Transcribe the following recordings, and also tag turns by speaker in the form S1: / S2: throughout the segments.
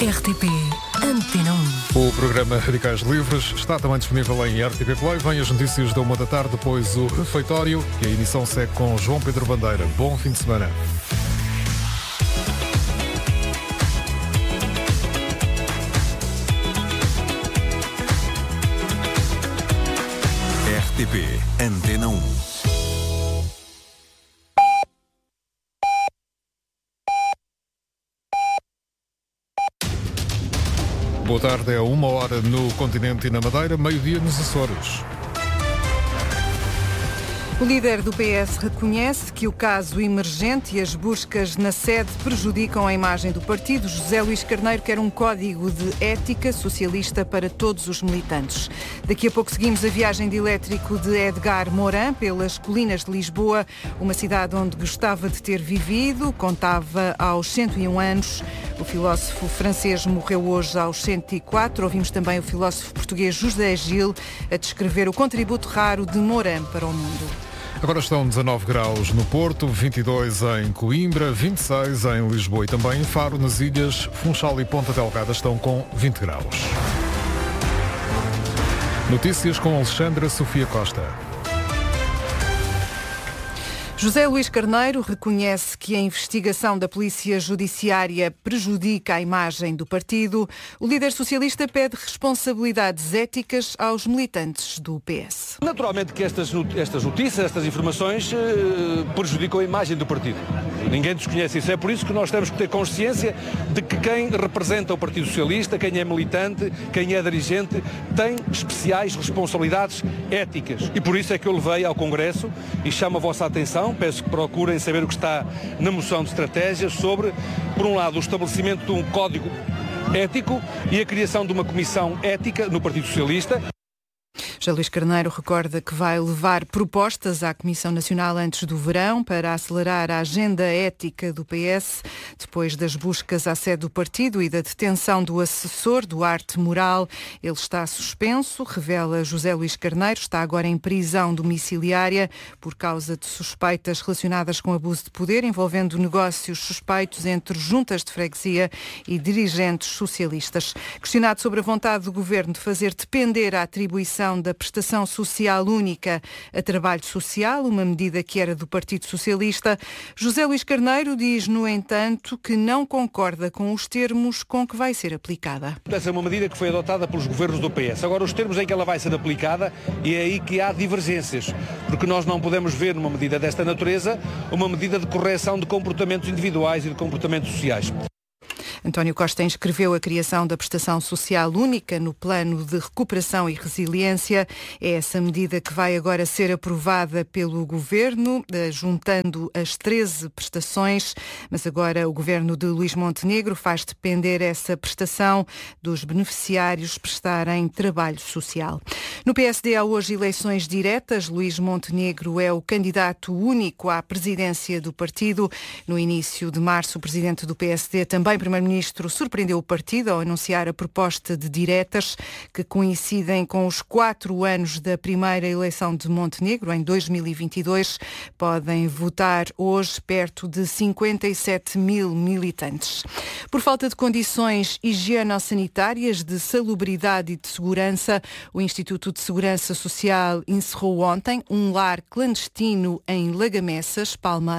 S1: RTP Antena 1.
S2: O programa Radicais Livres está também disponível em RTP Play. Vêm as notícias da 1 da tarde, depois o refeitório e a emissão segue com João Pedro Bandeira. Bom fim de semana.
S3: RTP Antena 1.
S2: Boa tarde, é 1h no continente e na Madeira, meio-dia nos Açores.
S4: O líder do PS reconhece que o caso emergente e as buscas na sede prejudicam a imagem do partido. José Luís Carneiro quer um código de ética socialista para todos os militantes. Daqui a pouco seguimos a viagem de elétrico de Edgar Morin pelas colinas de Lisboa, uma cidade onde gostava de ter vivido, contava aos 101 anos. O filósofo francês morreu hoje aos 104. Ouvimos também o filósofo português José Gil a descrever o contributo raro de Morin para o mundo.
S2: Agora estão 19 graus no Porto, 22 em Coimbra, 26 em Lisboa e também em Faro, nas ilhas Funchal e Ponta Delgada estão com 20 graus. Notícias com Alexandra Sofia Costa.
S4: José Luís Carneiro reconhece que a investigação da Polícia Judiciária prejudica a imagem do partido. O líder socialista pede responsabilidades éticas aos militantes do PS.
S5: Naturalmente que estas notícias, estas informações prejudicam a imagem do partido. Ninguém desconhece isso. É por isso que nós temos que ter consciência de que quem representa o Partido Socialista, quem é militante, quem é dirigente, tem especiais responsabilidades éticas. E por isso é que eu levei ao Congresso e chamo a vossa atenção. Peço que procurem saber o que está na moção de estratégia sobre, por um lado, o estabelecimento de um código ético e a criação de uma comissão ética no Partido Socialista.
S4: José Luís Carneiro recorda que vai levar propostas à Comissão Nacional antes do verão para acelerar a agenda ética do PS, depois das buscas à sede do partido e da detenção do assessor Duarte Moral. Ele está suspenso, revela José Luís Carneiro, está agora em prisão domiciliária por causa de suspeitas relacionadas com abuso de poder, envolvendo negócios suspeitos entre juntas de freguesia e dirigentes socialistas. Questionado sobre a vontade do governo de fazer depender a atribuição da prestação social única a trabalho social, uma medida que era do Partido Socialista, José Luís Carneiro diz, no entanto, que não concorda com os termos com que vai ser aplicada.
S5: Essa é uma medida que foi adotada pelos governos do PS. Agora, os termos em que ela vai ser aplicada, e é aí que há divergências, porque nós não podemos ver numa medida desta natureza uma medida de correção de comportamentos individuais e de comportamentos sociais.
S4: António Costa inscreveu a criação da prestação social única no Plano de Recuperação e Resiliência. É essa medida que vai agora ser aprovada pelo Governo, juntando as 13 prestações, mas agora o Governo de Luís Montenegro faz depender essa prestação dos beneficiários prestarem trabalho social. No PSD há hoje eleições diretas. Luís Montenegro é o candidato único à presidência do partido. No início de março, o presidente do PSD, também primeiro-ministro, surpreendeu o partido ao anunciar a proposta de diretas que coincidem com os 4 anos da primeira eleição de Montenegro, em 2022. Podem votar hoje perto de 57 mil militantes. Por falta de condições higieno-sanitárias, de salubridade e de segurança, o Instituto de Segurança Social encerrou ontem um lar clandestino em Lagamessas,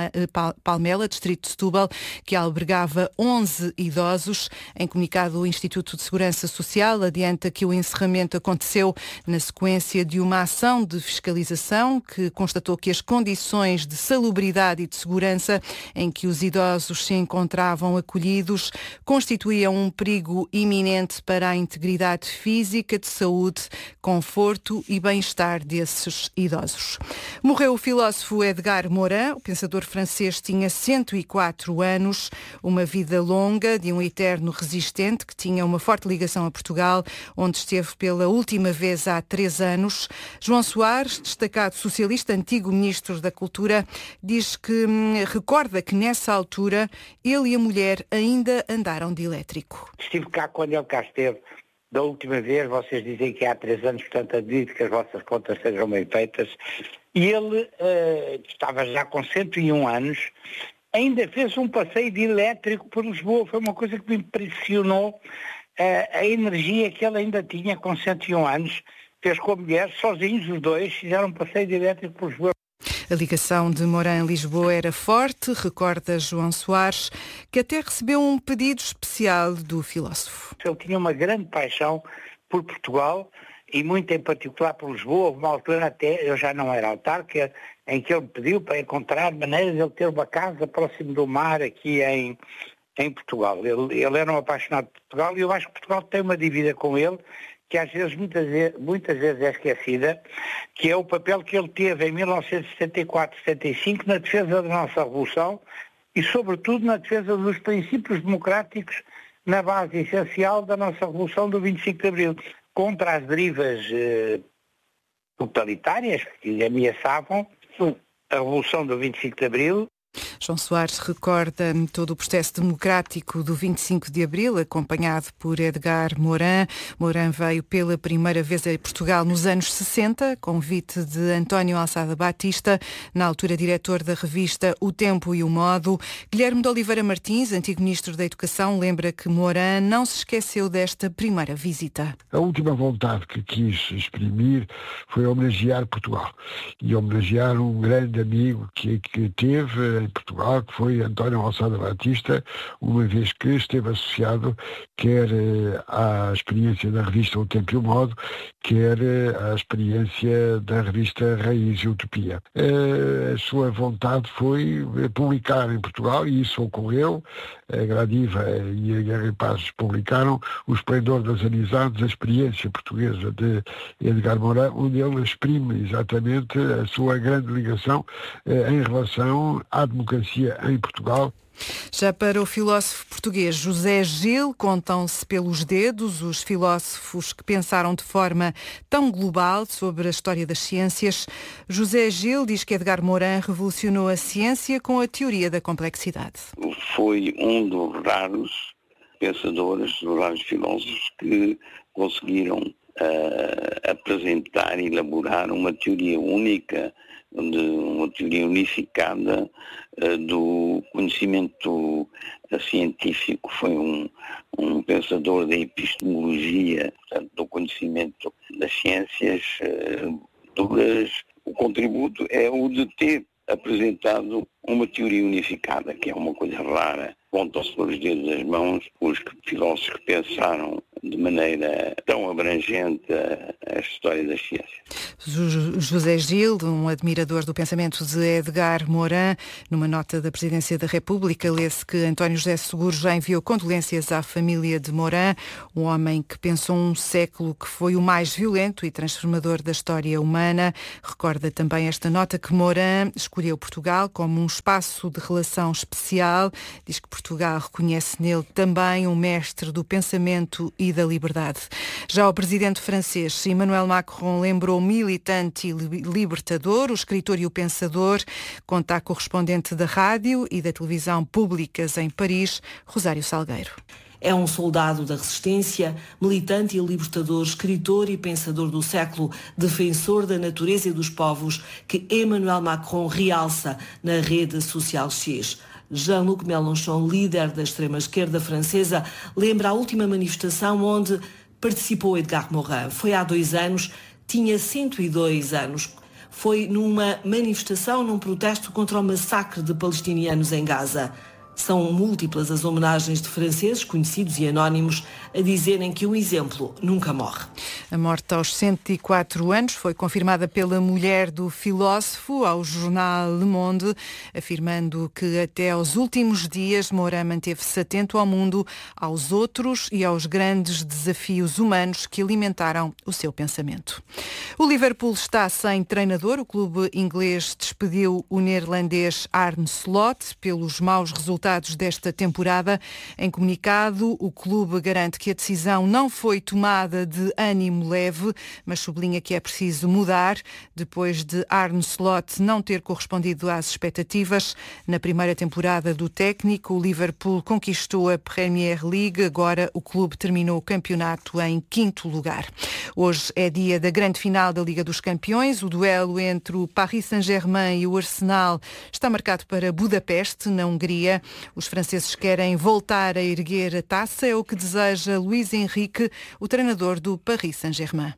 S4: Palmela, distrito de Setúbal, que albergava 11 idosos. Em comunicado, o Instituto de Segurança Social adianta que o encerramento aconteceu na sequência de uma ação de fiscalização que constatou que as condições de salubridade e de segurança em que os idosos se encontravam acolhidos constituíam um perigo iminente para a integridade física, de saúde, conforto e bem-estar desses idosos. Morreu o filósofo Edgar Morin. O pensador francês tinha 104 anos, uma vida longa de um eterno resistente que tinha uma forte ligação a Portugal, onde esteve pela última vez há 3 anos. João Soares, destacado socialista, antigo ministro da Cultura, diz que recorda que nessa altura ele e a mulher ainda andaram de elétrico.
S6: Estive cá quando ele cá esteve. Da última vez, vocês dizem que há 3 anos, portanto admito que as vossas contas sejam bem feitas. E ele estava já com 101 anos ainda fez um passeio de elétrico por Lisboa. Foi uma coisa que me impressionou, a energia que ele ainda tinha com 101 anos. Fez com a mulher, sozinhos os dois, fizeram um passeio de elétrico por Lisboa.
S4: A ligação de Mourão a Lisboa era forte, recorda João Soares, que até recebeu um pedido especial do filósofo.
S6: Ele tinha uma grande paixão por Portugal e muito em particular por Lisboa. Houve uma altura até, eu já não era autarca, em que ele me pediu para encontrar maneiras de ele ter uma casa próximo do mar aqui em Portugal. Ele era um apaixonado por Portugal e eu acho que Portugal tem uma dívida com ele, que às vezes, muitas vezes é esquecida, que é o papel que ele teve em 1974-75 na defesa da nossa Revolução e, sobretudo, na defesa dos princípios democráticos na base essencial da nossa Revolução do 25 de Abril, contra as derivas totalitárias que ameaçavam a Revolução do 25 de Abril.
S4: João Soares recorda todo o processo democrático do 25 de Abril, acompanhado por Edgar Mourão. Mourão veio pela primeira vez a Portugal nos anos 60, convite de António Alçada Batista, na altura diretor da revista O Tempo e o Modo. Guilherme de Oliveira Martins, antigo Ministro da Educação, lembra que Mourão não se esqueceu desta primeira visita.
S7: A última vontade que quis exprimir foi homenagear Portugal e homenagear um grande amigo que teve em Portugal, que foi António Alçada Batista, uma vez que esteve associado quer à experiência da revista O Tempo e o Modo, quer à experiência da revista Raiz e Utopia. A sua vontade foi publicar em Portugal, e isso ocorreu. A Gradiva e a Guerra e Paz publicaram O Esplendor das Amizades, a experiência portuguesa de Edgar Mourão, onde ele exprime exatamente a sua grande ligação em relação à democracia em Portugal.
S4: Já para o filósofo português José Gil, contam-se pelos dedos os filósofos que pensaram de forma tão global sobre a história das ciências. José Gil diz que Edgar Mourão revolucionou a ciência com a teoria da complexidade.
S8: Foi um dos raros pensadores, dos raros filósofos que conseguiram apresentar e elaborar uma teoria única, uma teoria unificada do conhecimento científico. Foi um pensador da epistemologia, portanto, do conhecimento das ciências duras. O contributo é o de ter apresentado uma teoria unificada, que é uma coisa rara. Contam-se pelos dedos das mãos os filósofos que pensaram de maneira tão abrangente a história das ciências.
S4: José Gil, um admirador do pensamento de Edgar Mourão, numa nota da Presidência da República, lê-se que António José Seguro já enviou condolências à família de Mourão, um homem que pensou um século que foi o mais violento e transformador da história humana. Recorda também esta nota que Mourão escolheu Portugal como um espaço de relação especial. Diz que Portugal reconhece nele também um mestre do pensamento e da liberdade. Já o presidente francês Emmanuel Macron lembrou o militante e libertador, o escritor e o pensador, conta a correspondente da rádio e da televisão públicas em Paris, Rosário Salgueiro.
S9: É um soldado da resistência, militante e libertador, escritor e pensador do século, defensor da natureza e dos povos, que Emmanuel Macron realça na rede social X. Jean-Luc Mélenchon, líder da extrema-esquerda francesa, lembra a última manifestação onde participou Edgar Mourão. Foi há 2 anos, tinha 102 anos. Foi numa manifestação, num protesto contra o massacre de palestinianos em Gaza. São múltiplas as homenagens de franceses, conhecidos e anónimos, a dizerem que o exemplo nunca morre.
S4: A morte aos 104 anos foi confirmada pela mulher do filósofo ao jornal Le Monde, afirmando que até aos últimos dias Mourão manteve-se atento ao mundo, aos outros e aos grandes desafios humanos que alimentaram o seu pensamento. O Liverpool está sem treinador. O clube inglês despediu o neerlandês Arne Slot pelos maus resultados desta temporada. Em comunicado, o clube garante que a decisão não foi tomada de ânimo como leve, mas sublinha que é preciso mudar depois de Arne Slot não ter correspondido às expectativas. Na primeira temporada do técnico, o Liverpool conquistou a Premier League, agora o clube terminou o campeonato em 5º lugar. Hoje é dia da grande final da Liga dos Campeões. O duelo entre o Paris Saint-Germain e o Arsenal está marcado para Budapeste, na Hungria. Os franceses querem voltar a erguer a taça, é o que deseja Luís Henrique, o treinador do Paris Saint-Germain.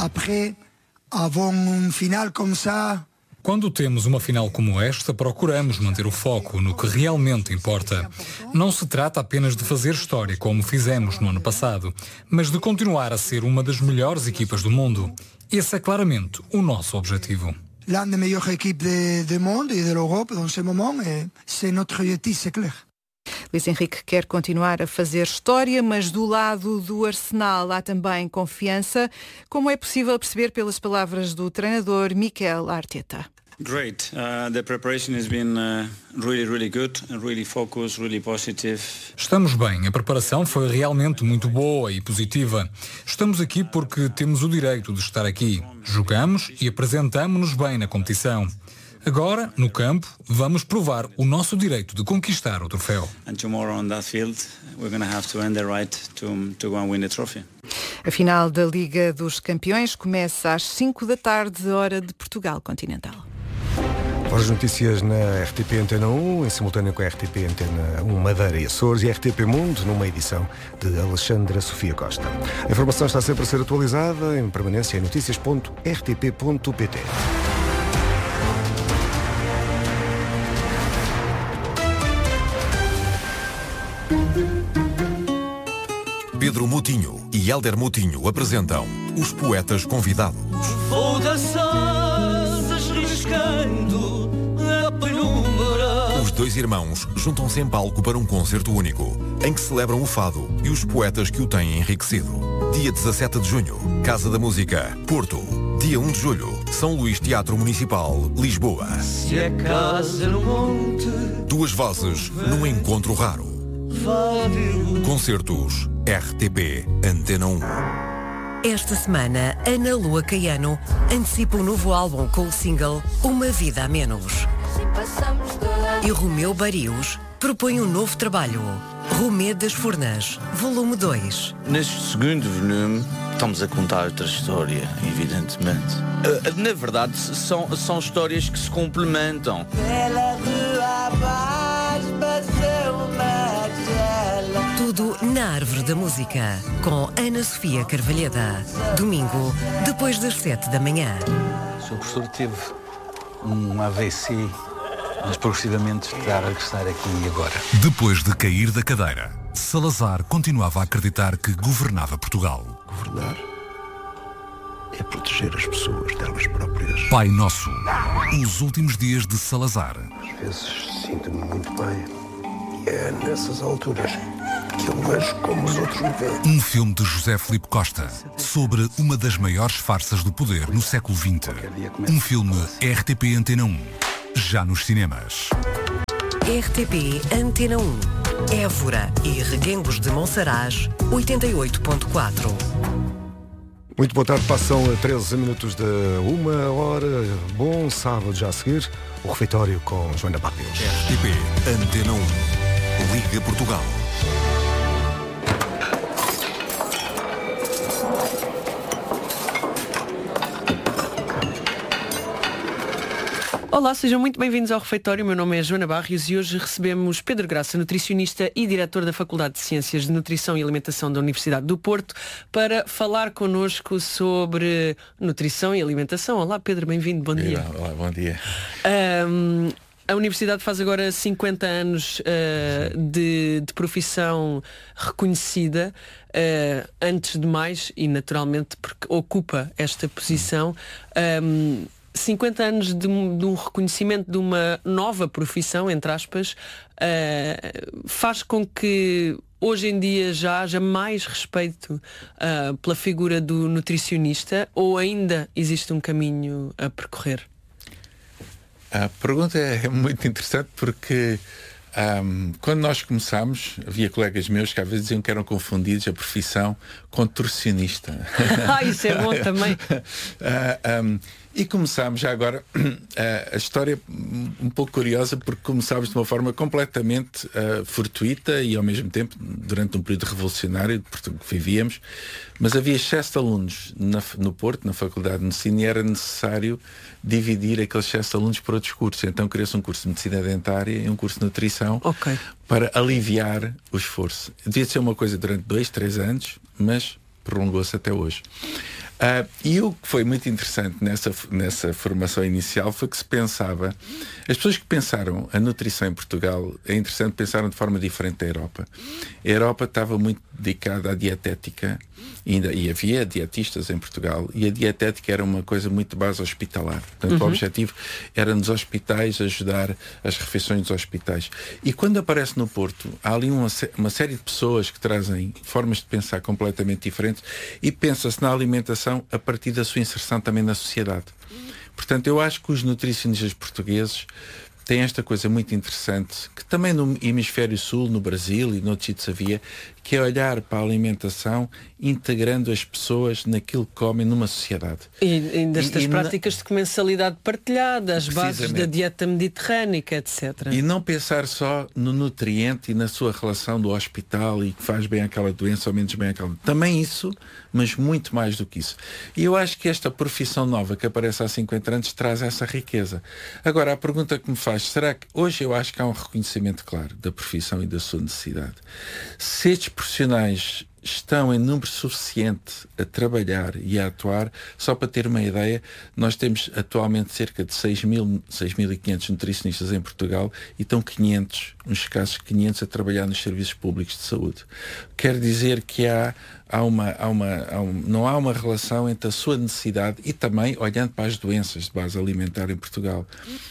S10: Quando temos uma final como esta, procuramos manter o foco no que realmente importa. Não se trata apenas de fazer história, como fizemos no ano passado, mas de continuar a ser uma das melhores equipas do mundo. Esse é claramente o nosso objetivo.
S11: L'un des meilleures équipes du monde et de l'Europe dans ce moment, et c'est notre objectif, c'est clair.
S4: Luís Henrique quer continuar a fazer história, mas do lado do Arsenal há também confiança, como é possível perceber pelas palavras do treinador Mikel Arteta.
S12: Great. The preparation has been really good, really focused, really positive.
S10: Estamos bem. A preparação foi realmente muito boa e positiva. Estamos aqui porque temos o direito de estar aqui. Jogamos e apresentamo-nos bem na competição. Agora, no campo, vamos provar o nosso direito de conquistar o troféu.
S12: And tomorrow on that field, we're going to have to earn the right to go and win the trophy.
S4: A final da Liga dos Campeões começa às 5 da tarde, hora de Portugal continental.
S13: As notícias na RTP Antena 1, em simultâneo com a RTP Antena 1 Madeira e Açores, e a RTP Mundo, numa edição de Alexandra Sofia Costa. A informação está sempre a ser atualizada em permanência em noticias.rtp.pt.
S3: Pedro Moutinho e Hélder Moutinho apresentam Os Poetas Convidados.
S14: Vou dançar riscando a penumbra.
S3: Os dois irmãos juntam-se em palco para um concerto único, em que celebram o fado e os poetas que o têm enriquecido. Dia 17 de junho, Casa da Música, Porto. Dia 1 de julho, São Luís Teatro Municipal, Lisboa.
S14: Se é casa no monte,
S3: duas vozes num encontro raro. Concertos RTP Antena 1.
S1: Esta semana, Ana Lua Caiano antecipa um novo álbum com o single Uma Vida a Menos. E Romeu Barius propõe um novo trabalho, Romé das Furnas, volume 2.
S15: Neste segundo volume, estamos a contar outra história, evidentemente. Na verdade, são histórias que se complementam.
S1: Tudo na Árvore da Música, com Ana Sofia Carvalheda. Domingo, depois das 7 da manhã.
S16: O Sr. Professor teve um AVC, mas progressivamente está a regressar aqui e agora.
S3: Depois de cair da cadeira, Salazar continuava a acreditar que governava Portugal.
S17: Governar é proteger as pessoas delas próprias.
S3: Pai Nosso, os últimos dias de Salazar.
S17: Às vezes sinto-me muito bem. E é nessas alturas que eu vejo como os outros me veem.
S3: Um filme de José Filipe Costa sobre uma das maiores farsas do poder no século XX. Um filme RTP Antena 1, já nos cinemas.
S1: RTP Antena 1, Évora e Reguengos de Monsaraz, 88.4.
S13: Muito boa tarde, passam a 13 minutos de 1h. Bom sábado já a seguir, o refeitório com Joana Barrios.
S3: RTP Antena 1, Liga Portugal.
S18: Olá, sejam muito bem-vindos ao refeitório. O meu nome é Joana Barrios e hoje recebemos Pedro Graça, nutricionista e diretor da Faculdade de Ciências de Nutrição e Alimentação da Universidade do Porto, para falar connosco sobre nutrição e alimentação. Olá, Pedro, bem-vindo, bom dia.
S19: Olá, bom dia.
S18: A Universidade faz agora 50 anos de profissão reconhecida. Antes de mais, e naturalmente porque ocupa esta posição, 50 anos de um reconhecimento de uma nova profissão, entre aspas, faz com que hoje em dia já haja mais respeito pela figura do nutricionista, ou ainda existe um caminho a percorrer?
S19: A pergunta é muito interessante porque Quando nós começámos, havia colegas meus que às vezes diziam que eram confundidos a profissão com nutricionista.
S18: Isso é bom também.
S19: E começámos já agora a história um pouco curiosa, porque começámos de uma forma completamente fortuita e ao mesmo tempo durante um período revolucionário que vivíamos, mas havia excesso de alunos no Porto, na Faculdade de Medicina, e era necessário dividir aquele excesso de alunos por outros cursos. Então criou-se um curso de Medicina Dentária e um curso de Nutrição para aliviar o esforço. Devia ser uma coisa durante 2-3 anos, mas prolongou-se até hoje. E o que foi muito interessante nessa formação inicial foi que se pensava, as pessoas que pensaram a nutrição em Portugal, é interessante, pensaram de forma diferente da Europa. A Europa estava muito dedicada à dietética, e havia dietistas em Portugal, e a dietética era uma coisa muito de base hospitalar. Portanto, o objetivo era nos hospitais ajudar as refeições dos hospitais. E quando aparece no Porto, há ali uma série de pessoas que trazem formas de pensar completamente diferentes, e pensa-se na alimentação a partir da sua inserção também na sociedade. Portanto, eu acho que os nutricionistas portugueses têm esta coisa muito interessante, que também no Hemisfério Sul, no Brasil e noutros sítios havia, que é olhar para a alimentação integrando as pessoas naquilo que comem numa sociedade.
S18: E destas práticas de comensalidade partilhada, as bases da dieta mediterrânica, etc.
S19: E não pensar só no nutriente e na sua relação do hospital e que faz bem aquela doença ou menos bem aquela. Também isso, mas muito mais do que isso. E eu acho que esta profissão nova que aparece há 50 anos traz essa riqueza. Agora, a pergunta que me faz, será que hoje eu acho que há um reconhecimento claro da profissão e da sua necessidade? Se estes profissionais estão em número suficiente a trabalhar e a atuar, só para ter uma ideia, nós temos atualmente cerca de 6.500 nutricionistas em Portugal e estão 500, uns escassos 500 a trabalhar nos serviços públicos de saúde. Quer dizer que não há uma relação entre a sua necessidade e também olhando para as doenças de base alimentar em Portugal.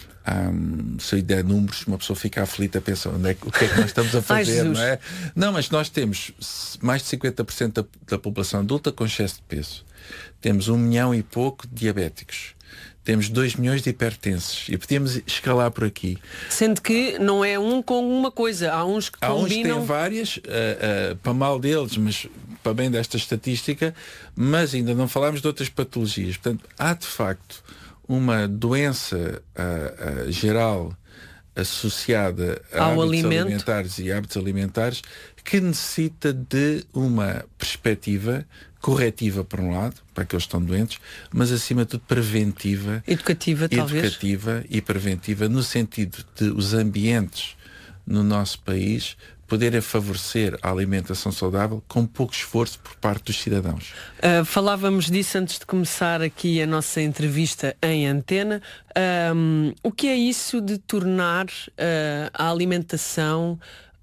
S19: Se eu der números, uma pessoa fica aflita, pensa o que é que nós estamos a fazer, não é? Não, mas nós temos mais de 50% da população adulta com excesso de peso. Temos 1 milhão e pouco de diabéticos. Temos 2 milhões de hipertensos e podíamos escalar por aqui.
S18: Sendo que não é um com uma coisa, há uns que combinam...
S19: Há uns que têm várias, para mal deles, mas para bem desta estatística, mas ainda não falámos de outras patologias. Portanto, há de facto uma doença geral associada a hábitos alimentares e hábitos alimentares que necessita de uma perspectiva corretiva, por um lado, para aqueles que estão doentes, mas acima de tudo preventiva,
S18: educativa
S19: e preventiva, no sentido de os ambientes no nosso país poderem favorecer a alimentação saudável com pouco esforço por parte dos cidadãos.
S18: Falávamos disso antes de começar aqui a nossa entrevista em antena. O que é isso de tornar a alimentação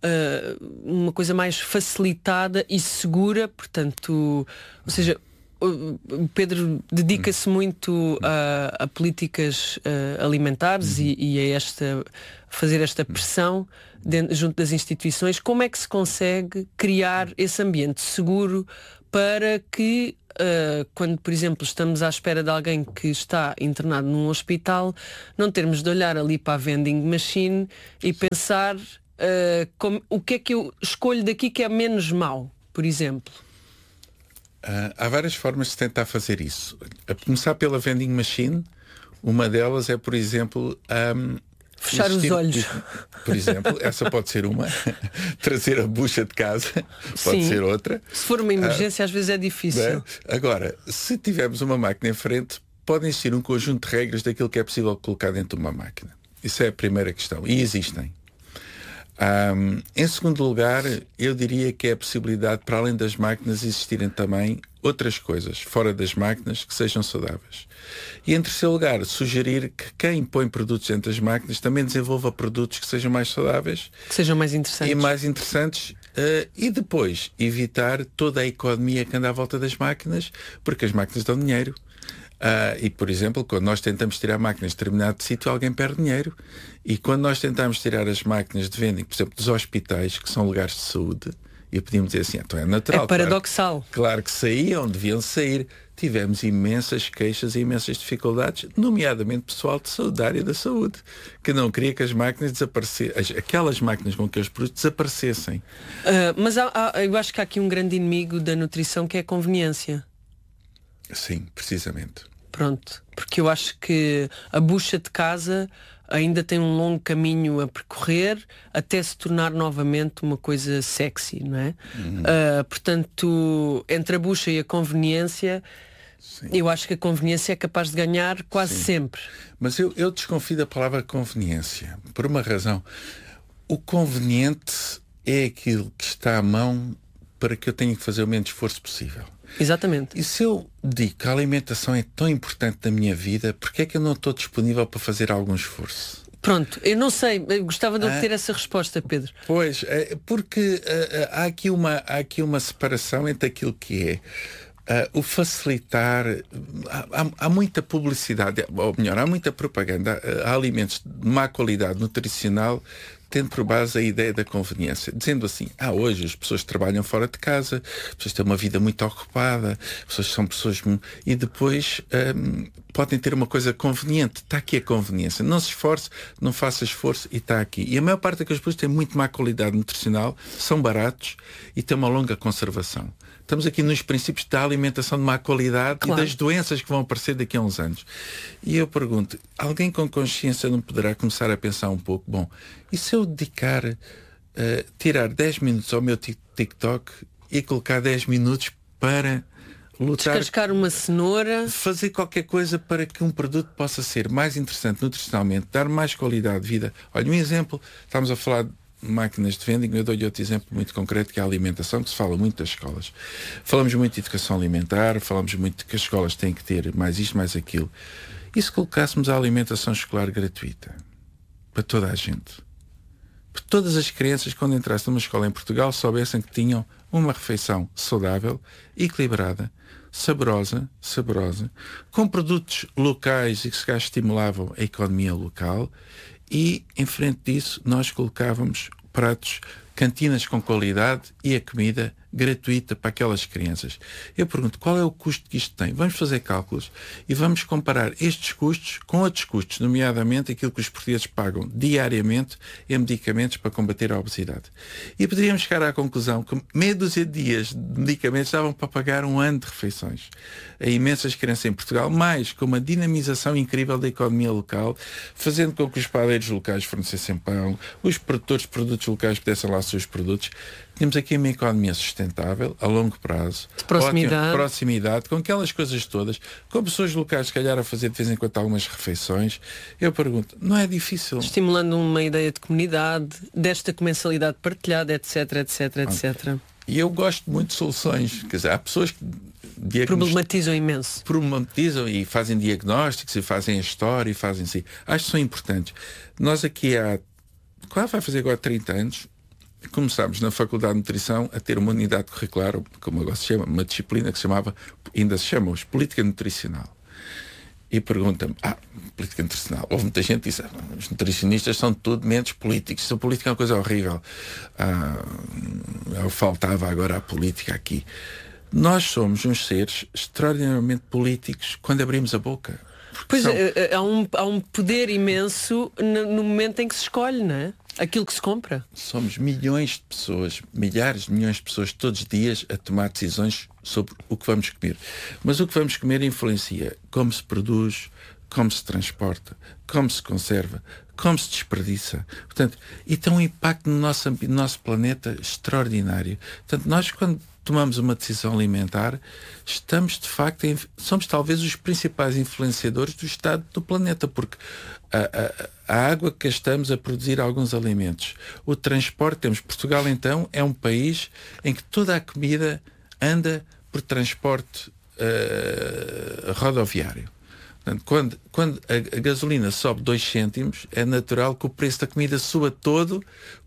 S18: uma coisa mais facilitada e segura? Portanto, ou seja, o Pedro dedica-se muito a políticas alimentares e a fazer esta pressão junto das instituições. Como é que se consegue criar esse ambiente seguro para que quando, por exemplo, estamos à espera de alguém que está internado num hospital, não termos de olhar ali para a vending machine e pensar o que é que eu escolho daqui que é menos mau, por exemplo?
S19: Há várias formas de tentar fazer isso. A começar pela vending machine, uma delas é, por exemplo,
S18: fechar os olhos.
S19: Por exemplo, essa pode ser uma. Trazer a bucha de casa pode ser outra.
S18: Se for uma emergência, às vezes é difícil.
S19: Agora, se tivermos uma máquina em frente, pode existir um conjunto de regras daquilo que é possível colocar dentro de uma máquina. Isso é a primeira questão. E existem. Em segundo lugar, eu diria que é a possibilidade, para além das máquinas, existirem também outras coisas fora das máquinas que sejam saudáveis. E em terceiro lugar, sugerir que quem põe produtos dentro das máquinas também desenvolva produtos que sejam mais saudáveis,
S18: que sejam mais interessantes.
S19: E depois evitar toda a economia que anda à volta das máquinas, porque as máquinas dão dinheiro. E, por exemplo, quando nós tentamos tirar máquinas de determinado sítio, alguém perde dinheiro. E quando nós tentamos tirar as máquinas de vending, por exemplo, dos hospitais, que são lugares de saúde, E podíamos dizer assim, então é natural.
S18: É paradoxal.
S19: Claro que saíam, deviam sair. Tivemos imensas queixas e imensas dificuldades, nomeadamente pessoal de saúde, da área da saúde, que não queria que as máquinas desaparecessem, aquelas máquinas com que os produtos desaparecessem.
S18: Mas eu acho que há aqui um grande inimigo da nutrição, que é a conveniência.
S19: Sim, precisamente.
S18: Pronto, porque eu acho que a bucha de casa ainda tem um longo caminho a percorrer até se tornar novamente uma coisa sexy, não é? Portanto, entre a bucha e a conveniência, sim, eu acho que a conveniência é capaz de ganhar quase, sim, sempre.
S19: Mas eu desconfio da palavra conveniência, por uma razão. O conveniente é aquilo que está à mão para que eu tenha que fazer o menos esforço possível.
S18: Exatamente.
S19: E se eu digo que a alimentação é tão importante na minha vida, porque é que eu não estou disponível para fazer algum esforço?
S18: Pronto, eu não sei, eu gostava de obter essa resposta, Pedro.
S19: Pois, porque há aqui uma separação entre aquilo que é o facilitar. Há muita publicidade, ou melhor, há muita propaganda, há alimentos de má qualidade nutricional, tendo por base a ideia da conveniência, dizendo assim, hoje as pessoas trabalham fora de casa, as pessoas têm uma vida muito ocupada, as pessoas são pessoas... E depois podem ter uma coisa conveniente. Está aqui a conveniência. Não se esforce, não faça esforço e está aqui. E a maior parte daquelas pessoas têm muito má qualidade nutricional, são baratos e têm uma longa conservação. Estamos aqui nos princípios da alimentação de má qualidade, claro, e das doenças que vão aparecer daqui a uns anos. E eu pergunto, alguém com consciência não poderá começar a pensar um pouco, bom, e se eu dedicar, tirar 10 minutos ao meu TikTok e colocar 10 minutos para lutar...
S18: Descascar uma cenoura...
S19: Fazer qualquer coisa para que um produto possa ser mais interessante nutricionalmente, dar mais qualidade de vida. Olha, um exemplo, estamos a falar de máquinas de vending, eu dou-lhe outro exemplo muito concreto, que é a alimentação, que se fala muito das escolas. Falamos muito de educação alimentar, falamos muito de que as escolas têm que ter mais isto, mais aquilo. E se colocássemos a alimentação escolar gratuita para toda a gente? Para todas as crianças, quando entrassem numa escola em Portugal, soubessem que tinham uma refeição saudável, equilibrada, saborosa, com produtos locais e que se calhar estimulavam a economia local. E, em frente disso, nós colocávamos pratos, cantinas com qualidade e a comida gratuita para aquelas crianças. Eu pergunto, qual é o custo que isto tem? Vamos fazer cálculos e vamos comparar estes custos com outros custos, nomeadamente aquilo que os portugueses pagam diariamente em medicamentos para combater a obesidade. E poderíamos chegar à conclusão que meia dúzia de dias de medicamentos davam para pagar um ano de refeições a imensas crianças em Portugal, mais com uma dinamização incrível da economia local, fazendo com que os padeiros locais fornecessem pão, os produtores de produtos locais pudessem lá os seus produtos. Temos aqui uma economia sustentável, a longo prazo,
S18: de
S19: proximidade, com aquelas coisas todas, com pessoas locais, se calhar, a fazer de vez em quando algumas refeições. Eu pergunto, não é difícil?
S18: Estimulando uma ideia de comunidade, desta comensalidade partilhada, etc.
S19: E eu gosto muito de soluções. Quer dizer, há pessoas que
S18: problematizam imenso.
S19: Problematizam e fazem diagnósticos e fazem a história e fazem assim. Acho que são importantes. Nós aqui vai fazer agora 30 anos, começámos na Faculdade de Nutrição a ter uma unidade curricular, como agora se chama, uma disciplina que se chamava, ainda se chama, Política Nutricional. E pergunta-me, política nutricional. Houve muita gente que disse, os nutricionistas são tudo menos políticos, a política é uma coisa horrível. Faltava agora a política aqui. Nós somos uns seres extraordinariamente políticos quando abrimos a boca.
S18: Pois há um poder imenso no momento em que se escolhe, não é? Aquilo que se compra.
S19: Somos milhões de pessoas, milhares de milhões de pessoas todos os dias a tomar decisões sobre o que vamos comer. Mas o que vamos comer influencia como se produz, como se transporta, como se conserva, como se desperdiça. Portanto, e tem um impacto no nosso planeta extraordinário. Portanto, nós quando tomamos uma decisão alimentar, estamos de facto, somos talvez os principais influenciadores do estado do planeta, porque a água que gastamos a produzir alguns alimentos, o transporte, Portugal então é um país em que toda a comida anda por transporte rodoviário. Portanto, quando a gasolina sobe 2 cêntimos, é natural que o preço da comida suba todo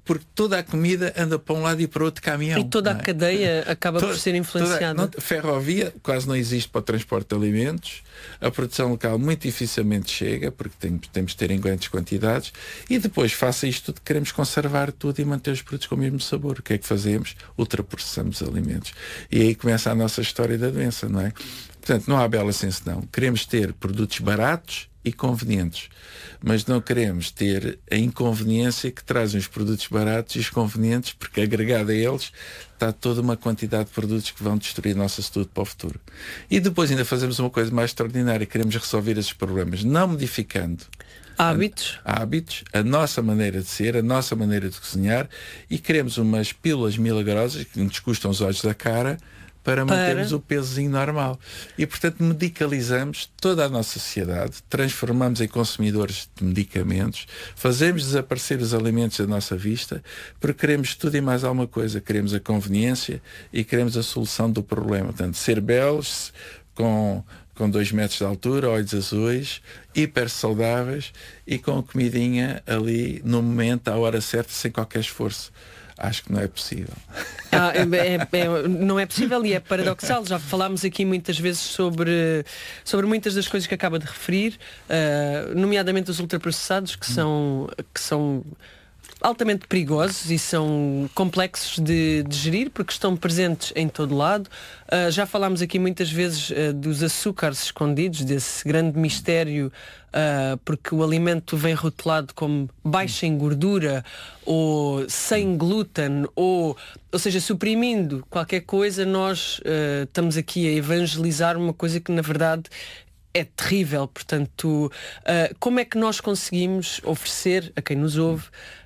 S19: porque toda a comida anda para um lado e para o outro caminhão.
S18: E toda a cadeia acaba por ser influenciada.
S19: Ferrovia quase não existe para o transporte de alimentos, a produção local muito dificilmente chega, porque temos de ter em grandes quantidades, e depois, face a isto tudo, queremos conservar tudo e manter os produtos com o mesmo sabor. O que é que fazemos? Ultraprocessamos alimentos. E aí começa a nossa história da doença, não é? Portanto, não há bela senso não. Queremos ter produtos baratos e convenientes, mas não queremos ter a inconveniência que trazem os produtos baratos e os convenientes, porque agregado a eles está toda uma quantidade de produtos que vão destruir a nossa saúde para o futuro. E depois ainda fazemos uma coisa mais extraordinária, queremos resolver esses problemas, não modificando hábitos, a nossa maneira de ser, a nossa maneira de cozinhar, e queremos umas pílulas milagrosas que nos custam os olhos da cara para mantermos o pesozinho normal. E, portanto, medicalizamos toda a nossa sociedade, transformamos em consumidores de medicamentos, fazemos desaparecer os alimentos da nossa vista, porque queremos tudo e mais alguma coisa. Queremos a conveniência e queremos a solução do problema. Portanto, ser belos, com 2 metros de altura, olhos azuis, hiper saudáveis e com comidinha ali no momento, à hora certa, sem qualquer esforço. Acho que não é possível.
S18: Não é possível e é paradoxal. Já falámos aqui muitas vezes sobre muitas das coisas que acaba de referir, nomeadamente os ultraprocessados, que são altamente perigosos e são complexos de gerir porque estão presentes em todo lado. Já falámos aqui muitas vezes dos açúcares escondidos, desse grande mistério, porque o alimento vem rotulado como baixo em gordura ou sem glúten, ou seja, suprimindo qualquer coisa. Nós estamos aqui a evangelizar uma coisa que na verdade é terrível. Portanto, como é que nós conseguimos oferecer a quem nos ouve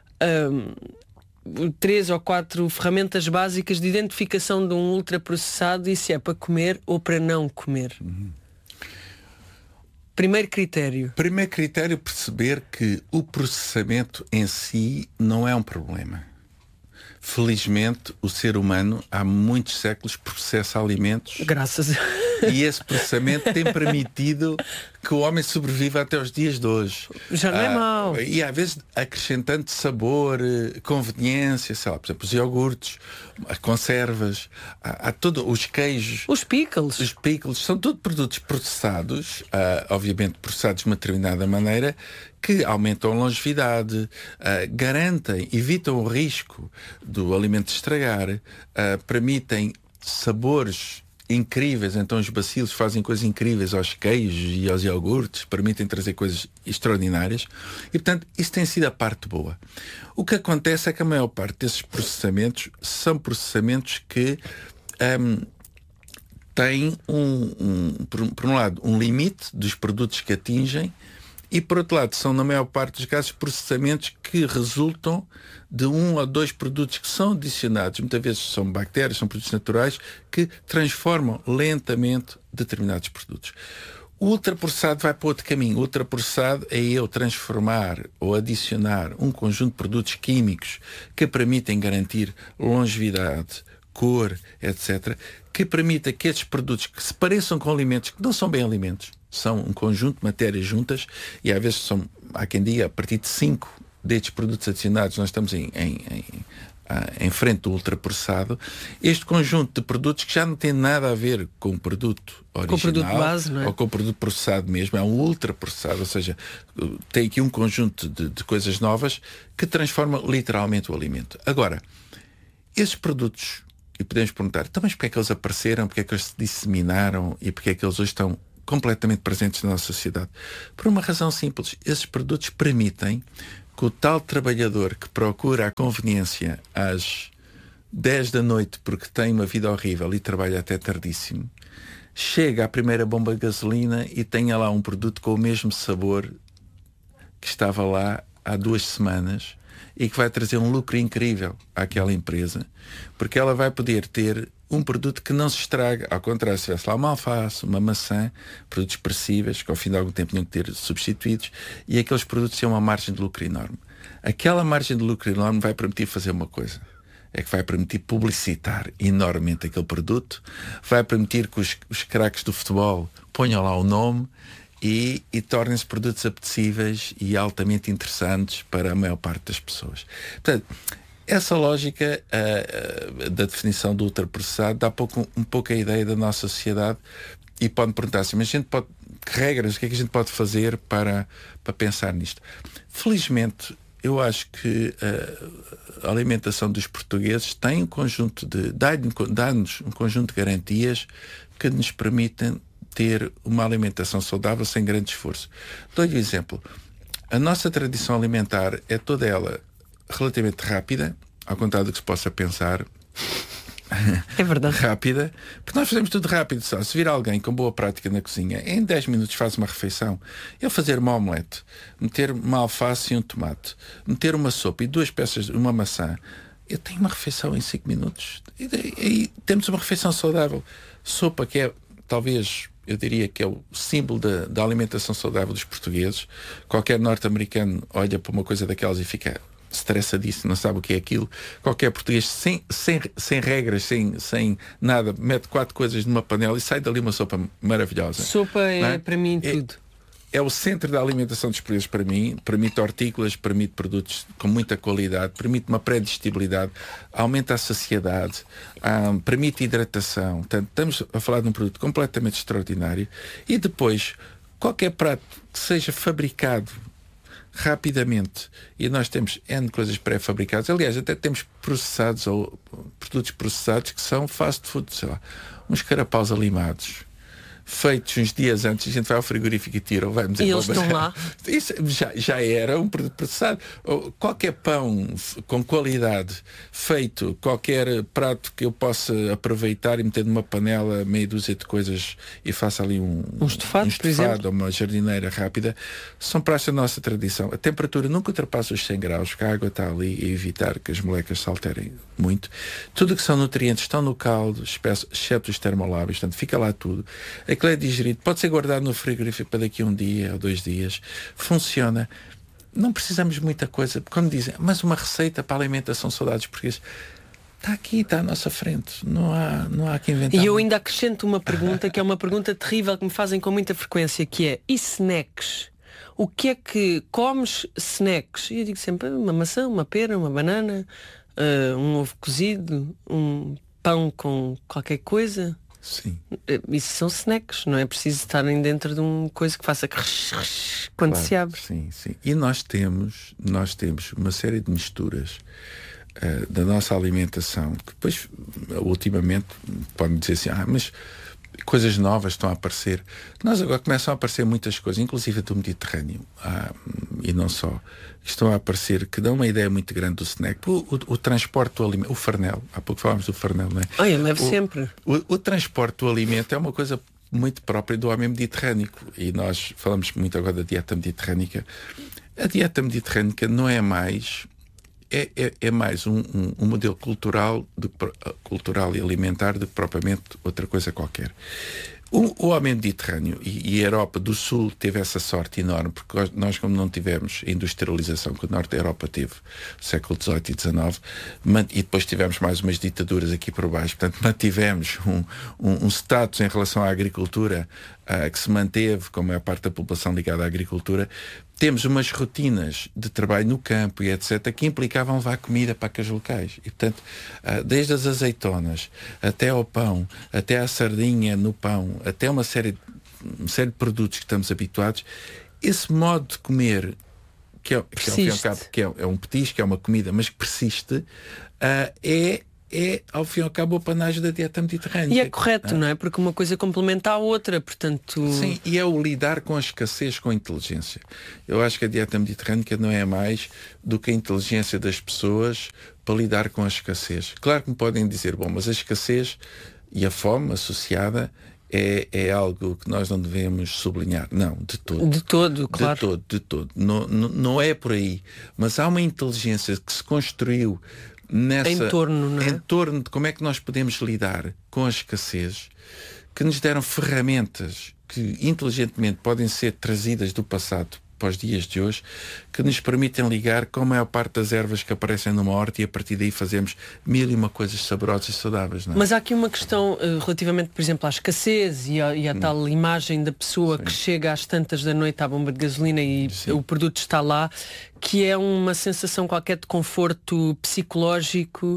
S18: 3 ou 4 ferramentas básicas de identificação de um ultraprocessado e se é para comer ou para não comer? Primeiro critério, perceber que o processamento em si não é um problema. Felizmente, o ser humano há muitos séculos processa alimentos. Graças a...
S19: E esse processamento tem permitido que o homem sobreviva até os dias de hoje.
S18: Já não é mau.
S19: E às vezes acrescentando sabor, conveniência, sei lá, por exemplo, os iogurtes, as conservas, há todo, os queijos.
S18: Os pickles.
S19: Os pickles, são todos produtos processados, obviamente processados de uma determinada maneira, que aumentam a longevidade, garantem, evitam o risco do alimento estragar, permitem sabores incríveis. Então os bacilos fazem coisas incríveis aos queijos e aos iogurtes, permitem trazer coisas extraordinárias e, portanto, isso tem sido a parte boa. O que acontece é que a maior parte desses processamentos são processamentos que têm, por um lado, um limite dos produtos que atingem e, por outro lado, são, na maior parte dos casos, processamentos que resultam de 1 ou 2 produtos que são adicionados. Muitas vezes são bactérias, são produtos naturais que transformam lentamente determinados produtos. O ultraprocessado vai para outro caminho. O ultraprocessado é eu transformar ou adicionar um conjunto de produtos químicos que permitem garantir longevidade, cor, etc., que permita que estes produtos que se pareçam com alimentos que não são bem alimentos, são um conjunto de matérias juntas, e às vezes há quem diga, a partir de 5 destes produtos adicionados, nós estamos em frente do ultraprocessado. Este conjunto de produtos que já não tem nada a ver com o produto original, com o produto base, não é? Ou com o produto processado mesmo, é um ultraprocessado, ou seja, tem aqui um conjunto de coisas novas que transforma literalmente o alimento. Agora, esses produtos, e podemos perguntar, então, mas porque é que eles apareceram, porque é que eles se disseminaram e porque é que eles hoje estão completamente presentes na nossa sociedade? Por uma razão simples: esses produtos permitem que o tal trabalhador que procura a conveniência às 10 da noite porque tem uma vida horrível e trabalha até tardíssimo, chega à primeira bomba de gasolina e tenha lá um produto com o mesmo sabor que estava lá há 2 semanas e que vai trazer um lucro incrível àquela empresa, porque ela vai poder ter um produto que não se estraga. Ao contrário, se tivesse lá uma alface, uma maçã, produtos perecíveis, que ao fim de algum tempo tinham que ter substituídos, e aqueles produtos têm uma margem de lucro enorme. Aquela margem de lucro enorme vai permitir fazer uma coisa: é que vai permitir publicitar enormemente aquele produto, vai permitir que os craques do futebol ponham lá o nome e tornem-se produtos apetecíveis e altamente interessantes para a maior parte das pessoas. Portanto, Essa lógica da definição do ultraprocessado dá um pouco a ideia da nossa sociedade e pode perguntar assim, mas a gente pode, que regras, o que é que a gente pode fazer para pensar nisto? Felizmente, eu acho que a alimentação dos portugueses tem um conjunto dá-nos um conjunto de garantias que nos permitem ter uma alimentação saudável sem grande esforço. Dou-lhe um exemplo. A nossa tradição alimentar é toda ela relativamente rápida, ao contrário do que se possa pensar.
S18: É verdade.
S19: Rápida, porque nós fazemos tudo rápido. Só. Se vir alguém com boa prática na cozinha, em 10 minutos faz uma refeição. Eu fazer uma omelete, meter uma alface e um tomate, meter uma sopa e 2 peças, uma maçã, eu tenho uma refeição em 5 minutos. E temos uma refeição saudável. Sopa, que é, talvez, eu diria que é o símbolo da alimentação saudável dos portugueses. Qualquer norte-americano olha para uma coisa daquelas e fica estressadíssimo, não sabe o que é aquilo. Qualquer português sem regras, sem nada, mete 4 coisas numa panela e sai dali uma sopa maravilhosa.
S18: Sopa é para mim tudo.
S19: É o centro da alimentação dos portugueses para mim. Permite hortícolas, permite produtos com muita qualidade, permite uma pré-digestibilidade, aumenta a saciedade, permite hidratação. Portanto, estamos a falar de um produto completamente extraordinário. E depois, qualquer prato que seja fabricado rapidamente, e nós temos N coisas pré-fabricadas, aliás, até temos processados ou produtos processados que são fast food, sei lá, uns carapaus alimados feitos uns dias antes, a gente vai ao frigorífico e tira, ou vamos
S18: e eles estão lá.
S19: Isso já era um produto processado. Qualquer pão com qualidade feito, qualquer prato que eu possa aproveitar e meter numa panela meia dúzia de coisas e faça ali um estofado ou uma jardineira rápida, são pratos da nossa tradição. A temperatura nunca ultrapassa os 100 graus, porque a água está ali e evitar que as moléculas se alterem muito. Tudo que são nutrientes estão no caldo, exceto os termolábios, portanto fica lá tudo. Aquilo é digerido, pode ser guardado no frigorífico para daqui a 1 dia ou 2 dias. Funciona. Não precisamos de muita coisa. Quando dizem, mas uma receita para a alimentação saudável dos portugueses, está aqui, está à nossa frente. Não há que inventar.
S18: E eu ainda acrescento uma pergunta, que é uma pergunta terrível que me fazem com muita frequência, que é, e snacks? O que é que comes snacks? E eu digo sempre, uma maçã, uma pera, uma banana, um ovo cozido, um pão com qualquer coisa.
S19: Sim.
S18: Isso são snacks, não é preciso estarem dentro de uma coisa que faça quando
S19: claro,
S18: se abre.
S19: Sim, sim. E nós temos uma série de misturas da nossa alimentação que depois, ultimamente, podem dizer assim, mas coisas novas estão a aparecer. Nós agora começam a aparecer muitas coisas, inclusive do Mediterrâneo, e não só, estão a aparecer, que dão uma ideia muito grande do snack. O transporte do alimento, o farnel, há pouco falámos do farnel, não é?
S18: Eu levo sempre.
S19: O transporte do alimento é uma coisa muito própria do homem mediterrâneo, e nós falamos muito agora da dieta mediterrânica. A dieta mediterrânica não é mais... É mais um modelo cultural e alimentar do que propriamente outra coisa qualquer. O homem mediterrâneo e a Europa do Sul teve essa sorte enorme, porque nós, como não tivemos a industrialização que o Norte da Europa teve, século XVIII e XIX, e depois tivemos mais umas ditaduras aqui por baixo, portanto mantivemos um status em relação à agricultura que se manteve, com a maior parte da população ligada à agricultura. Temos umas rotinas de trabalho no campo e etc. que implicavam levar comida para aqueles locais. E, portanto, desde as azeitonas, até ao pão, até à sardinha no pão, até uma série de produtos que estamos habituados, esse modo de comer, que ao fim e ao cabo, que é um petisco, é uma comida, mas que persiste, ao fim e ao cabo, o apanágio da dieta mediterrânea.
S18: E é correto, não é? Porque uma coisa complementa a outra, portanto...
S19: Sim, e é o lidar com a escassez com a inteligência. Eu acho que a dieta mediterrânea não é mais do que a inteligência das pessoas para lidar com a escassez. Claro que me podem dizer, mas a escassez e a fome associada é algo que nós não devemos sublinhar. Não, de todo.
S18: De todo, claro.
S19: De todo. Não é por aí. Mas há uma inteligência que se construiu em torno de como é que nós podemos lidar com a escassez, que nos deram ferramentas que inteligentemente podem ser trazidas do passado para os dias de hoje, que nos permitem ligar com a maior parte das ervas que aparecem numa horta e a partir daí fazemos 1001 coisas saborosas e saudáveis. Não é?
S18: Mas há aqui uma questão relativamente, por exemplo, à escassez e à tal imagem da pessoa que chega às tantas da noite à bomba de gasolina e o produto está lá, que é uma sensação qualquer de conforto psicológico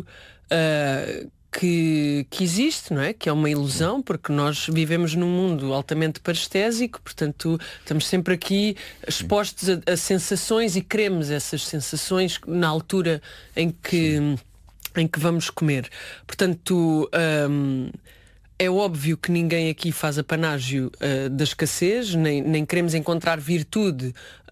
S18: que existe, não é? Que é uma ilusão, porque nós vivemos num mundo altamente parestésico, portanto estamos sempre aqui expostos a sensações e queremos essas sensações na altura em que vamos comer. Portanto, é óbvio que ninguém aqui faz apanágio da escassez, nem queremos encontrar virtude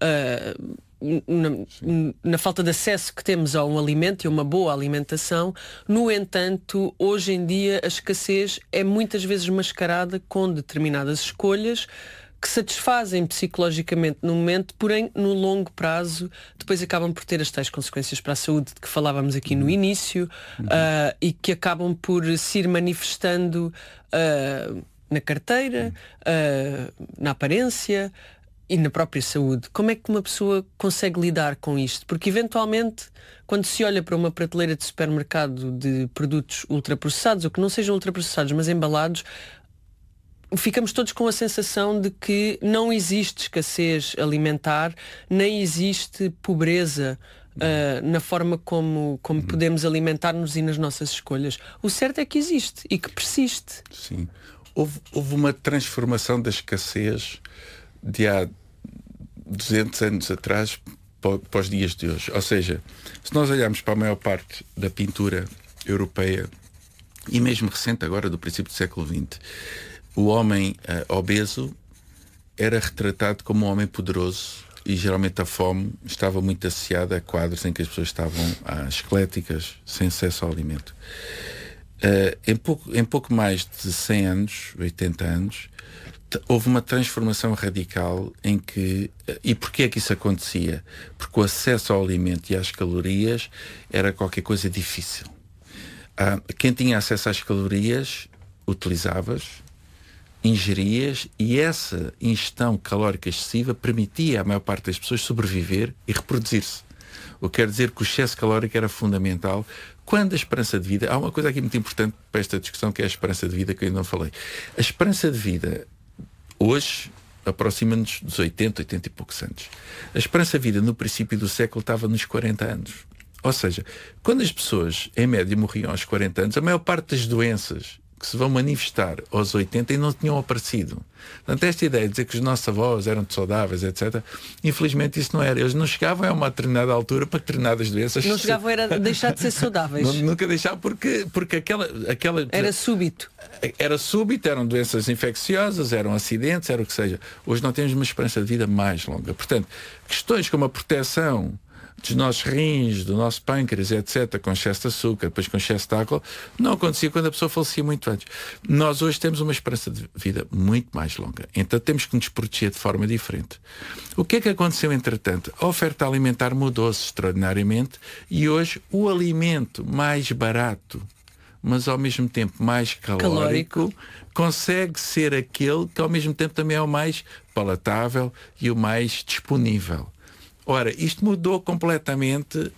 S18: na falta de acesso que temos a um alimento e a uma boa alimentação. No entanto, hoje em dia a escassez é muitas vezes mascarada com determinadas escolhas que satisfazem psicologicamente no momento, porém no longo prazo depois acabam por ter as tais consequências para a saúde de que falávamos aqui no início, e que acabam por se ir manifestando na carteira, na aparência e na própria saúde. Como é que uma pessoa consegue lidar com isto? Porque eventualmente, quando se olha para uma prateleira de supermercado de produtos ultraprocessados, ou que não sejam ultraprocessados, mas embalados, ficamos todos com a sensação de que não existe escassez alimentar, nem existe pobreza na forma como podemos alimentar-nos e nas nossas escolhas. O certo é que existe e que persiste.
S19: Sim. Houve uma transformação da escassez de há 200 anos atrás para os dias de hoje. Ou seja, se nós olharmos para a maior parte da pintura europeia e mesmo recente agora, do princípio do século XX, o homem obeso era retratado como um homem poderoso e geralmente a fome estava muito associada a quadros em que as pessoas estavam esqueléticas, sem acesso ao alimento. Em pouco mais de 100 anos, 80 anos, houve uma transformação radical em que... E porquê é que isso acontecia? Porque o acesso ao alimento e às calorias era qualquer coisa difícil. Quem tinha acesso às calorias, utilizava-as, ingerias, e essa ingestão calórica excessiva permitia à maior parte das pessoas sobreviver e reproduzir-se. O que quer dizer que o excesso calórico era fundamental. Quando a esperança de vida... Há uma coisa aqui muito importante para esta discussão, que é a esperança de vida, que eu ainda não falei. A esperança de vida hoje aproxima-nos dos 80 e poucos anos. A esperança de vida no princípio do século estava nos 40 anos. Ou seja, quando as pessoas em média morriam aos 40 anos, a maior parte das doenças que se vão manifestar aos 80 e não tinham aparecido. Portanto, esta ideia de dizer que os nossos avós eram saudáveis, etc., infelizmente isso não era. Eles não chegavam a uma determinada altura para determinadas doenças.
S18: Não chegavam a deixar de ser saudáveis.
S19: Nunca deixavam porque aquela...
S18: Era súbito.
S19: Era súbito, eram doenças infecciosas, eram acidentes, era o que seja. Hoje não temos uma esperança de vida mais longa. Portanto, questões como a proteção dos nossos rins, do nosso pâncreas, etc., com excesso de açúcar, depois com excesso de álcool, não acontecia quando a pessoa falecia muito antes. Nós hoje temos uma esperança de vida muito mais longa. Então temos que nos proteger de forma diferente. O que é que aconteceu entretanto? A oferta alimentar mudou-se extraordinariamente e hoje o alimento mais barato, mas ao mesmo tempo mais calórico, consegue ser aquele que ao mesmo tempo também é o mais palatável e o mais disponível. Ora, isto mudou completamente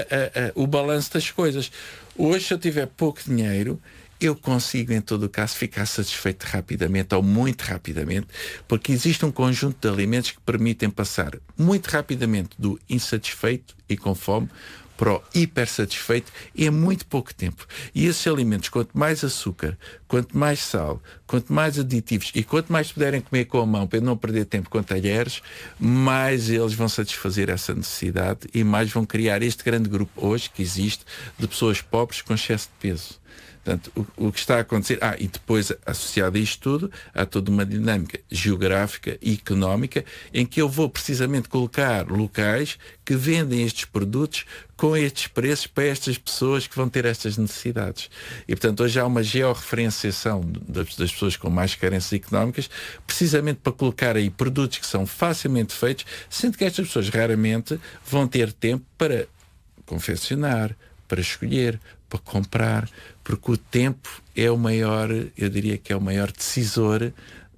S19: o balanço das coisas. Hoje, se eu tiver pouco dinheiro, eu consigo, em todo o caso, ficar satisfeito rapidamente ou muito rapidamente, porque existe um conjunto de alimentos que permitem passar muito rapidamente do insatisfeito e com fome para o hipersatisfeito em muito pouco tempo. E esses alimentos, quanto mais açúcar, quanto mais sal, quanto mais aditivos e quanto mais puderem comer com a mão para não perder tempo com talheres, mais eles vão satisfazer essa necessidade e mais vão criar este grande grupo hoje que existe de pessoas pobres com excesso de peso. Portanto, o que está a acontecer... e depois, associado a isto tudo, há toda uma dinâmica geográfica e económica em que eu vou precisamente colocar locais que vendem estes produtos com estes preços para estas pessoas que vão ter estas necessidades. E, portanto, hoje há uma georreferenciação das pessoas com mais carências económicas, precisamente para colocar aí produtos que são facilmente feitos, sendo que estas pessoas raramente vão ter tempo para confeccionar, para escolher, para comprar, porque o tempo é o maior, eu diria que é o maior decisor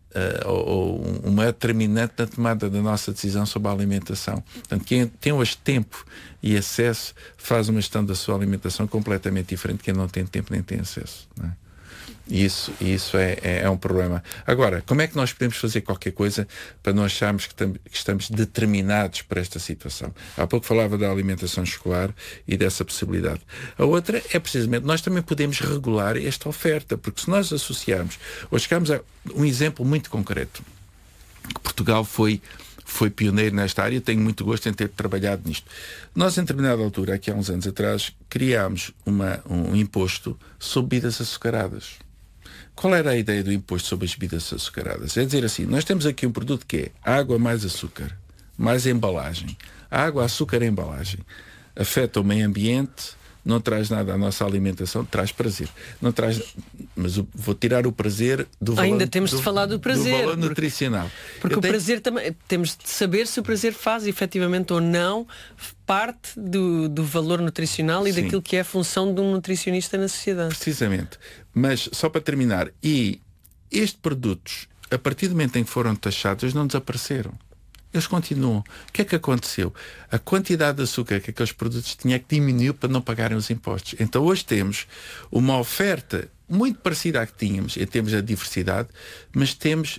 S19: ou uma determinante na tomada da nossa decisão sobre a alimentação. Portanto, quem tem hoje tempo e acesso faz uma gestão da sua alimentação completamente diferente de quem não tem tempo nem tem acesso, não é? E isso é um problema. Agora, como é que nós podemos fazer qualquer coisa para nós acharmos que estamos determinados para esta situação? Há pouco falava da alimentação escolar e dessa possibilidade. A outra é precisamente, nós também podemos regular esta oferta, porque se nós associarmos, ou chegamos a um exemplo muito concreto, que Portugal foi pioneiro nesta área, tenho muito gosto em ter trabalhado nisto. Nós, em determinada altura, aqui há uns anos atrás, criámos um imposto sobre bebidas açucaradas. Qual era a ideia do imposto sobre as bebidas açucaradas? É dizer assim, nós temos aqui um produto que é água mais açúcar, mais embalagem. A água, açúcar e embalagem afeta o meio ambiente, não traz nada à nossa alimentação, traz prazer. Não traz, mas vou tirar o prazer do valor.
S18: Ainda temos de falar do prazer.
S19: Do valor nutricional.
S18: Porque o prazer também, temos de saber se o prazer faz efetivamente ou não parte do valor nutricional e daquilo que é a função de um nutricionista na sociedade.
S19: Precisamente. Mas, só para terminar, e estes produtos, a partir do momento em que foram taxados, eles não desapareceram. Eles continuam. O que é que aconteceu? A quantidade de açúcar que aqueles produtos tinham que diminuiu para não pagarem os impostos. Então hoje temos uma oferta muito parecida à que tínhamos em termos de diversidade, mas temos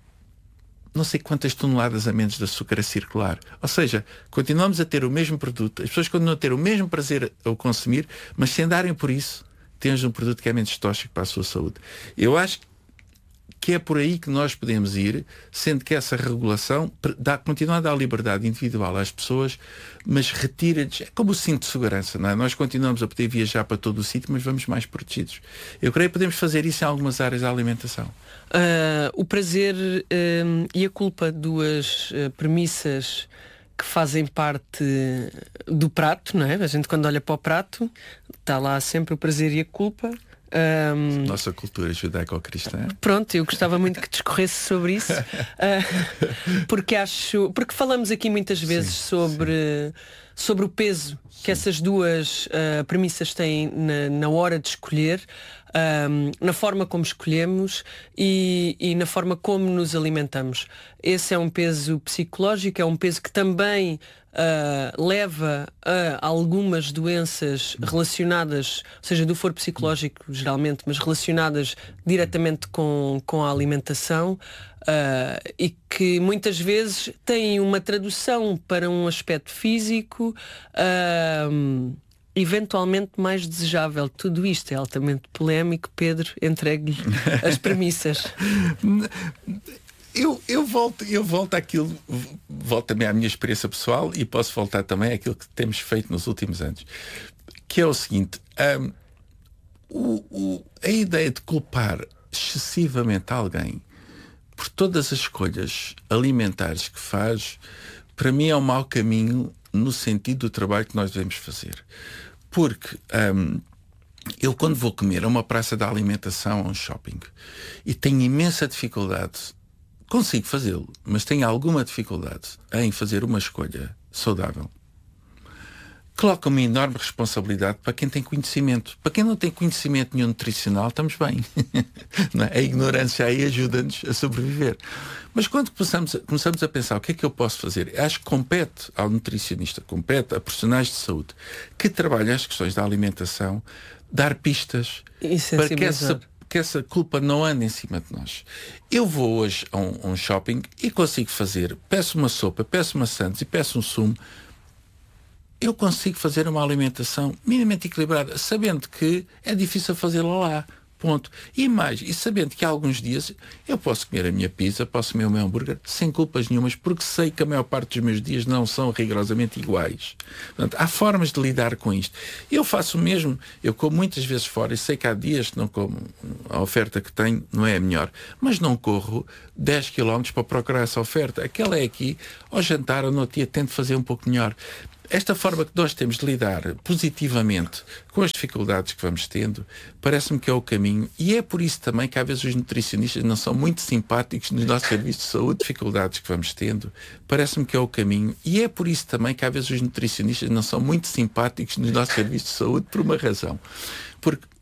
S19: não sei quantas toneladas a menos de açúcar a circular. Ou seja, continuamos a ter o mesmo produto, as pessoas continuam a ter o mesmo prazer ao consumir, mas sem darem por isso, temos um produto que é menos tóxico para a sua saúde. Eu acho que é por aí que nós podemos ir, sendo que essa regulação continua a dar liberdade individual às pessoas, mas retira-lhes, é como o cinto de segurança, não é? Nós continuamos a poder viajar para todo o sítio, mas vamos mais protegidos. Eu creio que podemos fazer isso em algumas áreas da alimentação.
S18: O prazer e a culpa, duas premissas que fazem parte do prato, não é? A gente, quando olha para o prato, está lá sempre o prazer e a culpa.
S19: Nossa cultura judaico-cristã.
S18: Pronto, eu gostava muito que discorresse sobre isso, porque falamos aqui muitas vezes sobre o peso que essas duas premissas têm na hora de escolher, na forma como escolhemos e na forma como nos alimentamos. Esse é um peso psicológico, é um peso que também leva a algumas doenças relacionadas, ou seja, do foro psicológico geralmente, mas relacionadas diretamente com a alimentação, e que muitas vezes têm uma tradução para um aspecto físico eventualmente mais desejável. Tudo isto é altamente polémico. Pedro, entregue-lhe as premissas.
S19: Eu volto àquilo, volto também à minha experiência pessoal e posso voltar também àquilo que temos feito nos últimos anos, que é o seguinte, a ideia de culpar excessivamente alguém por todas as escolhas alimentares que faz, para mim é um mau caminho no sentido do trabalho que nós devemos fazer. Porque eu, quando vou comer a uma praça da alimentação, a um shopping, e tenho imensa dificuldade, consigo fazê-lo, mas tenho alguma dificuldade em fazer uma escolha saudável, coloca uma enorme responsabilidade para quem tem conhecimento. Para quem não tem conhecimento nenhum nutricional, estamos bem. Não é? A ignorância aí ajuda-nos a sobreviver. Mas quando começamos a pensar o que é que eu posso fazer, acho que compete ao nutricionista, compete a profissionais de saúde que trabalham as questões da alimentação, dar pistas para que essa culpa não ande em cima de nós. Eu vou hoje a um shopping e consigo fazer, peço uma sopa, peço uma sandes e peço um sumo. Eu consigo fazer uma alimentação minimamente equilibrada, sabendo que é difícil fazê-la lá. Ponto. E mais, e sabendo que há alguns dias eu posso comer a minha pizza, posso comer o meu hambúrguer sem culpas nenhumas, porque sei que a maior parte dos meus dias não são rigorosamente iguais. Portanto, há formas de lidar com isto. Eu faço o mesmo, eu como muitas vezes fora e sei que há dias que não como, a oferta que tenho não é a melhor, mas não corro 10 km para procurar essa oferta. Aquela é aqui, ao jantar ou no dia, tento fazer um pouco melhor. Esta forma que nós temos de lidar positivamente com as dificuldades que vamos tendo, parece-me que é o caminho, e é por isso também que às vezes os nutricionistas não são muito simpáticos nos nossos serviços de saúde. Dificuldades que vamos tendo, parece-me que é o caminho, e é por isso também que às vezes os nutricionistas não são muito simpáticos nos nossos serviços de saúde, por uma razão. Porque